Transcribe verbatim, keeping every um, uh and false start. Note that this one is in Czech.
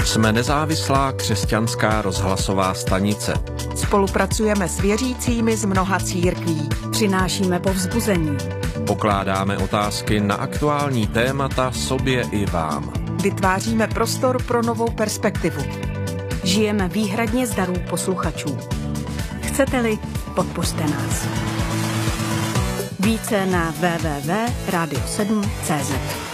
Jsme nezávislá křesťanská rozhlasová stanice. Spolupracujeme s věřícími z mnoha církví. Přinášíme povzbuzení. Pokládáme otázky na aktuální témata sobě i vám. Vytváříme prostor pro novou perspektivu. Žijeme výhradně z darů posluchačů. Chcete-li, podpořte nás. Více na w w w tečka radio sedm tečka c z.